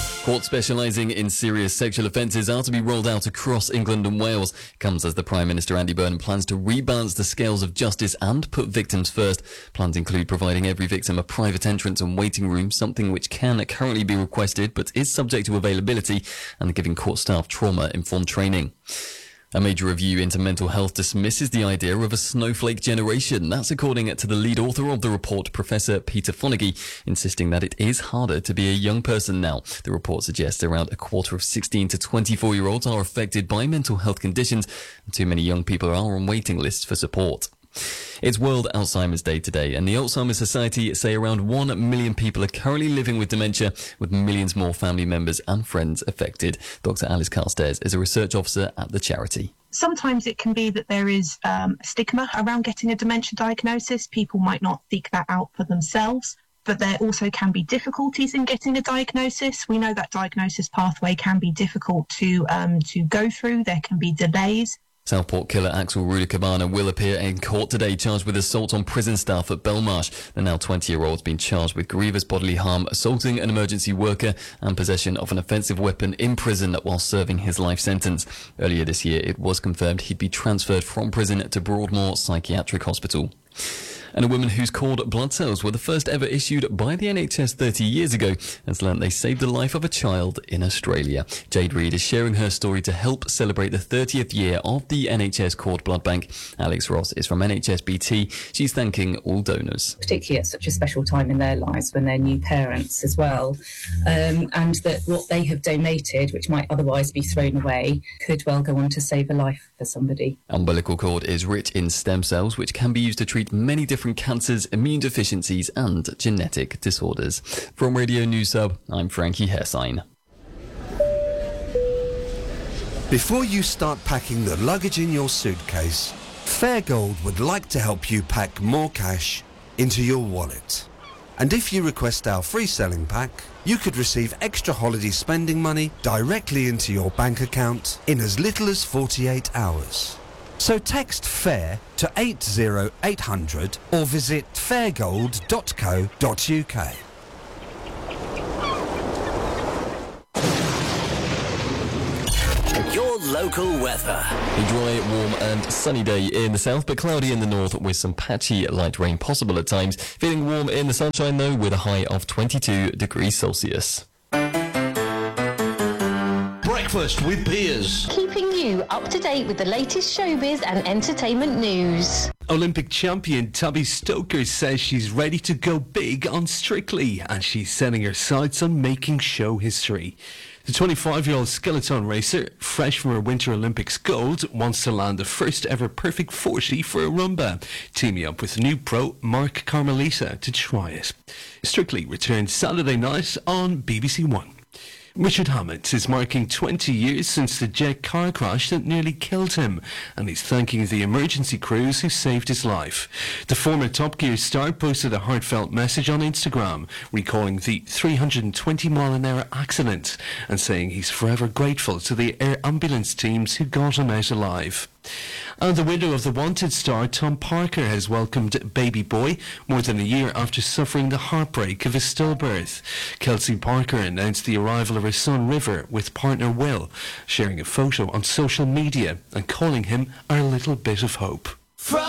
Courts specialising in serious sexual offences are to be rolled out across England and Wales. It comes as the Prime Minister Andy Burnham plans to rebalance the scales of justice and put victims first. Plans include providing every victim a private entrance and waiting room, something which can currently be requested but is subject to availability, and giving court staff trauma-informed training. A major review into mental health dismisses the idea of a snowflake generation. That's according to the lead author of the report, Professor Peter Fonagy, insisting that it is harder to be a young person now. The report suggests around a quarter of 16 to 24-year-olds are affected by mental health conditions, and too many young people are on waiting lists for support. It's World Alzheimer's Day today, and the Alzheimer's Society say around 1 million people are currently living with dementia, with millions more family members and friends affected. Dr. Alice Carstairs is a research officer at the charity. Sometimes it can be that there is a stigma around getting a dementia diagnosis. People might not seek that out for themselves, but there also can be difficulties in getting a diagnosis. We know that diagnosis pathway can be difficult to go through. There can be delays. Southport killer Axel Rudakabana will appear in court today, charged with assault on prison staff at Belmarsh. The now 20-year-old's been charged with grievous bodily harm, assaulting an emergency worker, and possession of an offensive weapon in prison while serving his life sentence. Earlier this year, it was confirmed he'd be transferred from prison to Broadmoor Psychiatric Hospital. And a woman whose cord blood cells were the first ever issued by the NHS 30 years ago has learnt they saved the life of a child in Australia. Jade Reid is sharing her story to help celebrate the 30th year of the NHS Cord Blood Bank. Alex Ross is from NHSBT. She's thanking all donors. Particularly at such a special time in their lives when they're new parents as well. And that what they have donated, which might otherwise be thrown away, could well go on to save a life for somebody. Umbilical cord is rich in stem cells, which can be used to treat many different cancers, immune deficiencies and genetic disorders. From Radio News Hub, I'm Frankie Hersign. Before you start packing the luggage in your suitcase, Fairgold would like to help you pack more cash into your wallet. And if you request our free selling pack, you could receive extra holiday spending money directly into your bank account in as little as 48 hours. So text FAIR to 80800 or visit fairgold.co.uk. Your local weather. A dry, warm and sunny day in the south, but cloudy in the north with some patchy light rain possible at times. Feeling warm in the sunshine though, with a high of 22 degrees Celsius. Breakfast with Piers. Keeping you up to date with the latest showbiz and entertainment news. Olympic champion Tabby Stoker says she's ready to go big on Strictly, and she's setting her sights on making show history. The 25-year-old skeleton racer, fresh from her Winter Olympics gold, wants to land the first ever perfect 40 for a rumba, teaming up with new pro Mark Carmelita to try it. Strictly returns Saturday night on BBC One. Richard Hammond is marking 20 years since the jet car crash that nearly killed him, and he's thanking the emergency crews who saved his life. The former Top Gear star posted a heartfelt message on Instagram, recalling the 320-mile-an-hour accident and saying he's forever grateful to the air ambulance teams who got him out alive. And the widow of the Wanted star Tom Parker has welcomed baby boy more than a year after suffering the heartbreak of a stillbirth. Kelsey Parker announced the arrival of her son River with partner Will, sharing a photo on social media and calling him our little bit of hope.